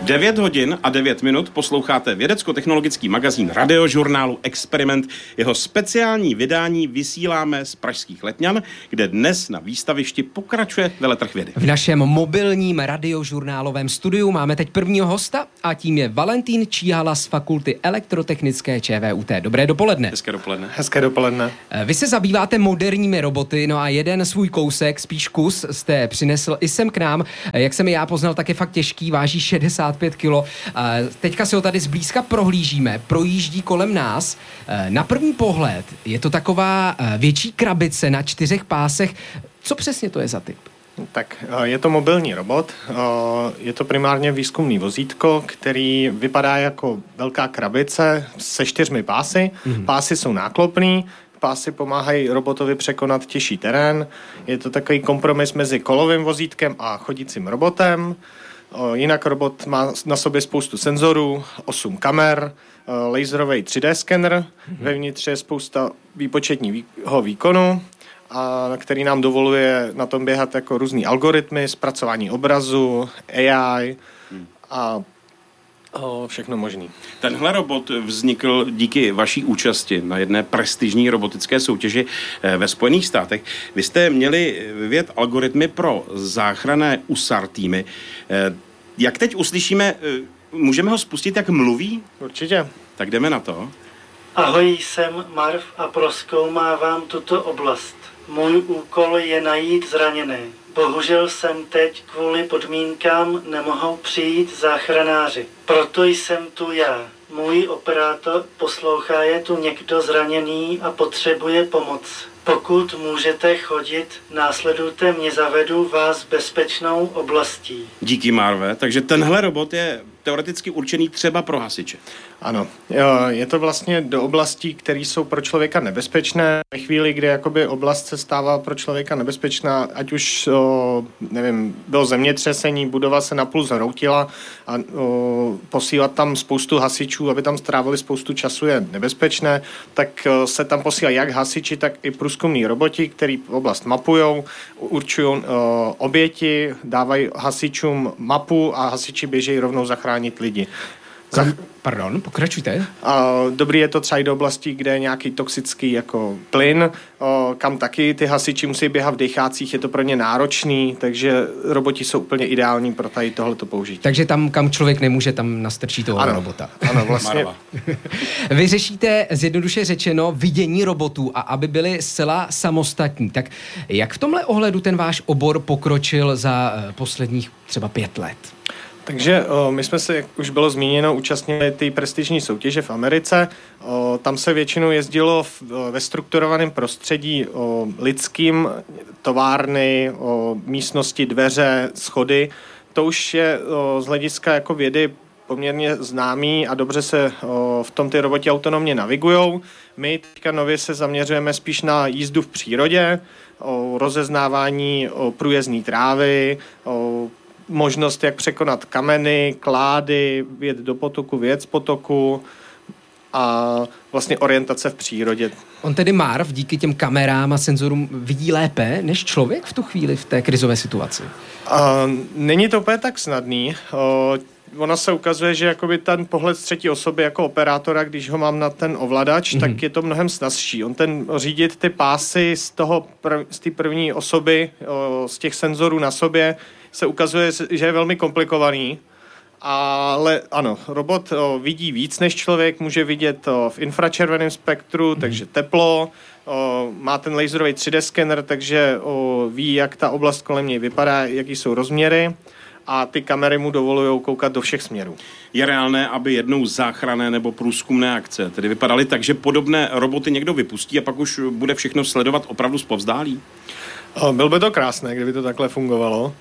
9 hodin a 9 minut posloucháte vědecko-technologický magazín radiožurnálu Experiment. Jeho speciální vydání vysíláme z pražských Letňan, kde dnes na výstavišti pokračuje veletrh vědy. V našem mobilním radiožurnálovém studiu máme teď prvního hosta a tím je Valentín Číhala z Fakulty elektrotechnické ČVUT. Dobré dopoledne. Hezké dopoledne. Hezké dopoledne. Vy se zabýváte moderními roboty, no a jeden svůj kousek, spíš kus, jste přinesl i sem k nám. Jak jsem já poznal, tak je fakt těžký, váží 65 kilo. Teďka si ho tady zblízka prohlížíme, projíždí kolem nás. Na první pohled je to taková větší krabice na 4 pásech. Co přesně to je za typ? Tak je to mobilní robot, je to primárně výzkumný vozítko, který vypadá jako velká krabice se 4 pásy. Pásy jsou náklopný, pásy pomáhají robotovi překonat těžší terén. Je to takový kompromis mezi kolovým vozítkem a chodícím robotem. Jinak robot má na sobě spoustu senzorů, 8 kamer, laserový 3D skener, vevnitř je spousta výpočetního výkonu, a který nám dovoluje na tom běhat jako různý algoritmy, zpracování obrazu, AI a všechno možný. Tenhle robot vznikl díky vaší účasti na jedné prestižní robotické soutěži ve Spojených státech. Vy jste měli vyvíjet algoritmy pro záchranné USAR týmy. Jak teď uslyšíme, můžeme ho spustit, jak mluví? Určitě. Tak jdeme na to. Ahoj, jsem Marv a prozkoumávám tuto oblast. Můj úkol je najít zraněné. Bohužel jsem teď kvůli podmínkám nemohou přijít záchranáři. Proto jsem tu já. Můj operátor poslouchá, je tu někdo zraněný a potřebuje pomoc. Pokud můžete chodit, následujte mě, zavedu vás bezpečnou oblastí. Díky, Marve. Takže tenhle robot je teoreticky určený třeba pro hasiče. Ano, je to vlastně do oblastí, které jsou pro člověka nebezpečné. Ve chvíli, kdy jakoby oblast se stává pro člověka nebezpečná, ať už, nevím, bylo zemětřesení, budova se napůl zhroutila a posílat tam spoustu hasičů, aby tam strávili spoustu času, je nebezpečné, tak se tam posílají jak hasiči, tak i průzkumní roboti, který oblast mapujou, určují oběti, dávají hasičům mapu a hasiči běžejí rovnou zachránit lidi. Pardon, pokračujte. Dobrý je to třeba i do oblasti, kde je nějaký toxický jako plyn, kam taky ty hasiči musí běhat v dechácích, je to pro ně náročný, takže roboti jsou úplně ideální pro tady tohleto použití. Takže tam, kam člověk nemůže, tam nastrčí toho robota. Ano, vlastně. Vy řešíte, zjednoduše řečeno, vidění robotů a aby byli zcela samostatní. Tak jak v tomhle ohledu ten váš obor pokročil za posledních třeba 5 let? Takže my jsme se, jak už bylo zmíněno, účastnili ty prestižní soutěže v Americe. Tam se většinou jezdilo ve strukturovaném prostředí lidským, továrny, místnosti, dveře, schody. To už je z hlediska jako vědy poměrně známý a dobře se v tom ty roboti autonomně navigujou. My teďka nově se zaměřujeme spíš na jízdu v přírodě, rozeznávání průjezdné trávy, možnost, jak překonat kameny, klády, vjet do potoku, vyjet z potoku a vlastně orientace v přírodě. On tedy Marv díky těm kamerám a senzorům vidí lépe než člověk v tu chvíli v té krizové situaci? Není to úplně tak snadný. Ona se ukazuje, že jakoby ten pohled z třetí osoby jako operátora, když ho mám na ten ovladač, tak je to mnohem snazší. On řídit ty pásy z té první osoby, z těch senzorů na sobě, se ukazuje, že je velmi komplikovaný. Ale ano, robot vidí víc než člověk, může vidět v infračerveném spektru, takže teplo, má ten laserový 3D skener, takže ví, jak ta oblast kolem něj vypadá, jaký jsou rozměry a ty kamery mu dovolují koukat do všech směrů. Je reálné, aby jednou záchranné nebo průzkumné akce tedy vypadaly tak, že podobné roboty někdo vypustí a pak už bude všechno sledovat opravdu zpovzdálí? Bylo by to krásné, kdyby to takhle fungovalo.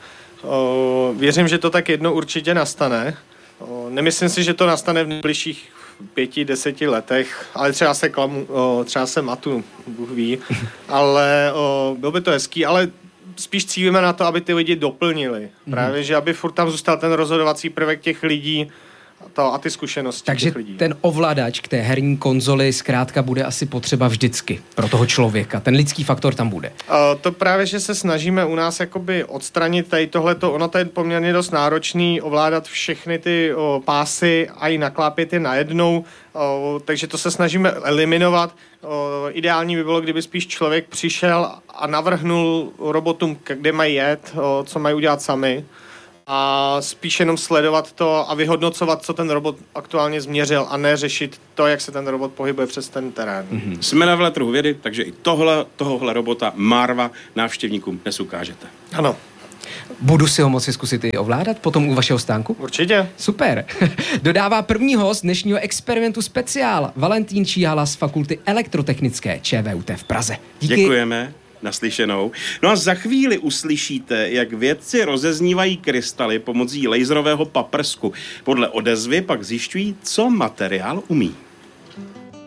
Věřím, že to tak jednou určitě nastane. Nemyslím si, že to nastane v nejbližších 5-10 letech, ale třeba se matu, Bůh ví, ale bylo by to hezký, ale spíš cílíme na to, aby ty lidi doplnili. Právě, že aby furt tam zůstal ten rozhodovací prvek těch lidí a ty zkušenosti Takže těch lidí. ten ovladač k té herní konzoli zkrátka bude asi potřeba vždycky pro toho člověka. Ten lidský faktor tam bude. To právě, že se snažíme u nás jakoby odstranit tady tohleto, ono to je poměrně dost náročný ovládat všechny ty pásy a i naklápět je najednou, takže to se snažíme eliminovat. Ideální by bylo, kdyby spíš člověk přišel a navrhnul robotům, kde mají jet, co mají udělat sami, a spíš jenom sledovat to a vyhodnocovat, co ten robot aktuálně změřil, a ne řešit to, jak se ten robot pohybuje přes ten terén. Jsme na veletrhu vědy, takže i tohohle robota Marva návštěvníkům dnes ukážete. Ano. Budu si ho moci zkusit i ovládat potom u vašeho stánku? Určitě. Super. Dodává první host dnešního experimentu speciál, Valentín Číhala z Fakulty elektrotechnické ČVUT v Praze. Díky. Děkujeme. Naslyšenou. No a za chvíli uslyšíte, jak vědci rozeznívají krystaly pomocí laserového paprsku. Podle odezvy pak zjišťují, co materiál umí.